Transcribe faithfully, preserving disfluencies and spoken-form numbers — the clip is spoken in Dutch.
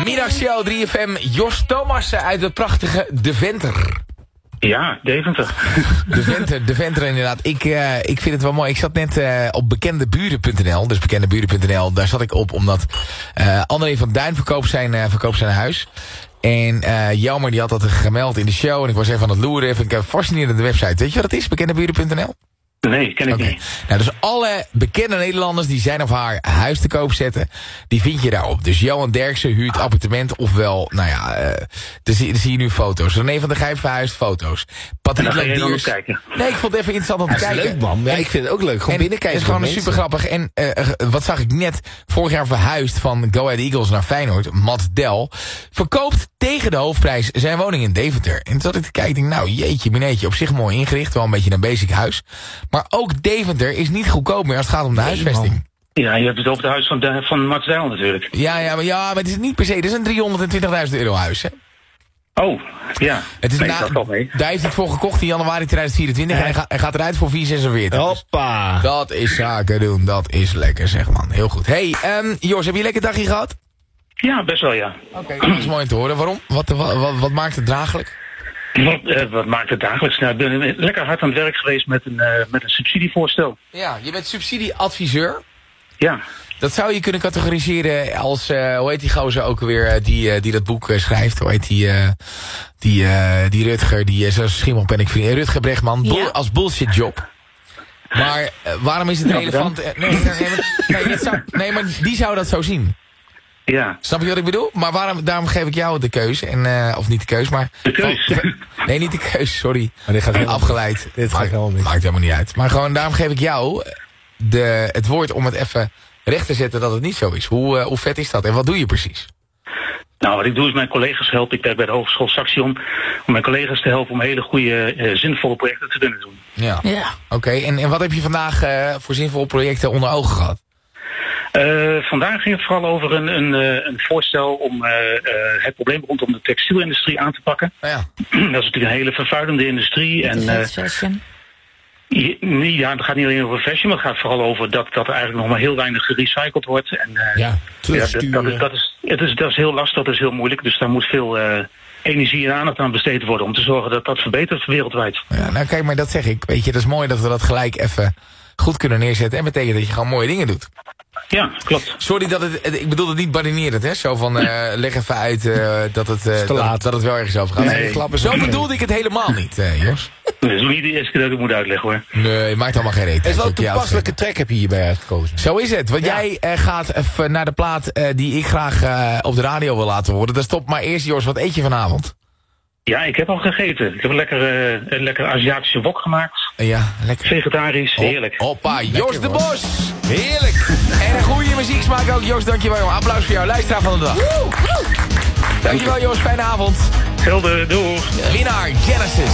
Middagshow drie F M, Jos Thomassen uit het prachtige Deventer. Ja, Deventer. Deventer, Deventer inderdaad. Ik, uh, ik vind het wel mooi. Ik zat net uh, op bekendeburen punt n l, dus bekendeburen punt n l. Daar zat ik op omdat uh, André van Duin verkoopt zijn, uh, verkoopt zijn huis. En uh, Jelmer die had dat gemeld in de show en ik was even aan het loeren. Vind ik een fascinerende website. Weet je wat het is, bekendeburen punt n l? Nee, ken ik okay. niet. Nou, dus alle bekende Nederlanders die zijn of haar huis te koop zetten, die vind je daarop. Dus Johan Derksen huurt appartement, ofwel, nou ja, uh, dan, zie, dan zie je nu foto's. René van der Gijp verhuist foto's. Patrick Landiers. kijken. Nee, ik vond het even interessant om te kijken. Leuk, man. Ja, ik vind het ook leuk. Gewoon binnenkijken. Het is gewoon super grappig. En uh, wat zag ik net vorig jaar verhuisd van Go Ahead Eagles naar Feyenoord, Mats Del, verkoopt tegen de hoofdprijs zijn woning in Deventer. En toen zat ik te kijken, denk, nou jeetje, mineetje, op zich mooi ingericht, wel een beetje een basic huis. Maar ook Deventer is niet goedkoop meer als het gaat om de nee, huisvesting. Man. Ja, je hebt het over het huis van, de, van Mats Del natuurlijk. Ja, ja, maar, ja, maar het is niet per se. Het is een driehonderdtwintigduizend euro huis, hè? Oh, ja. Het is nee, na, dat mee. Daar heeft hij het voor gekocht in januari tweeduizend vierentwintig. En hij, ga, hij gaat eruit voor vier zesenveertig. Hoppa. Dat is zaken doen. Dat is lekker, zeg man. Heel goed. Hey, um, Jos, heb je een lekker dagje gehad? Ja, best wel, ja. Oké, okay, dat is mooi om te horen. Waarom? Wat, wat, wat, wat maakt het draaglijk? Wat, uh, wat maakt het dagelijks? Nou, ik ben lekker hard aan het werk geweest met een, uh, met een subsidievoorstel. Ja, je bent subsidieadviseur. Ja. Dat zou je kunnen categoriseren als, uh, hoe heet die gozer ook alweer, die, uh, die dat boek uh, schrijft. Hoe heet die, uh, die, uh, die Rutger, die, uh, zoals Schimmelpen, ik vind, Rutger Bregman, ja. Bull, als bullshit job. Maar uh, waarom is het nou, relevant? Uh, nee, nee, nee, nee, nee, zou, nee, maar die zou dat zo zien. Ja. Snap je wat ik bedoel? Maar waarom, daarom geef ik jou de keus. En, uh, of niet de keus, maar... De keus? Van, nee, niet de keus, sorry. Maar dit gaat helemaal afgeleid. Dit gaat helemaal maakt, maakt helemaal niet uit. Maar gewoon, daarom geef ik jou de, het woord om het even recht te zetten dat het niet zo is. Hoe, uh, hoe vet is dat? En wat doe je precies? Nou, wat ik doe is mijn collega's helpen. Ik werk bij de Hogeschool Saxion. Om mijn collega's te helpen om hele goede, uh, zinvolle projecten te kunnen doen. Ja. ja. Oké, okay. en, en wat heb je vandaag uh, voor zinvolle projecten onder ogen gehad? Uh, vandaag ging het vooral over een, een, een voorstel om uh, uh, het probleem rondom de textielindustrie aan te pakken. Oh ja. Dat is natuurlijk een hele vervuilende industrie. En, uh, fashion. Ja, het gaat niet alleen over fashion, maar het gaat vooral over dat, dat er eigenlijk nog maar heel weinig gerecycled wordt. En, uh, ja, ja dat, dat, is, dat, is, het is, dat is heel lastig, dat is heel moeilijk. Dus daar moet veel uh, energie en aandacht aan besteed worden om te zorgen dat dat verbetert wereldwijd. Ja, nou kijk, maar dat zeg ik. Weet je, dat is mooi dat we dat gelijk even goed kunnen neerzetten. En betekent dat je gewoon mooie dingen doet. Ja, klopt. Sorry dat het, ik bedoel het niet badinerend, hè? Zo van, uh, leg even uit uh, dat, het, uh, dat, dat het wel ergens over gaat. Nee. Nee, zo bedoelde ik het helemaal niet, uh, Jos. Dat is niet de eerste keer dat ik het moet uitleggen, hoor. Nee, maakt allemaal geen reet. Het is wel een toepasselijke track heb je hierbij uitgekozen. Zo is het, want ja. jij uh, gaat even naar de plaat uh, die ik graag uh, op de radio wil laten horen. Dat stopt maar eerst, Jos, wat eet je vanavond? Ja, ik heb al gegeten. Ik heb een lekker, uh, een lekker Aziatische wok gemaakt. Ja, lekker. Vegetarisch, heerlijk. Hoppa, Jos de Bos. Heerlijk. En een goede muzieksmaak ook. Jos, dankjewel, jongen. Applaus voor jou, luisteraar van de dag. Woe, woe. Dankjewel, Jos. Fijne avond. Hetzelfde, doeg. Winnaar, Genesis.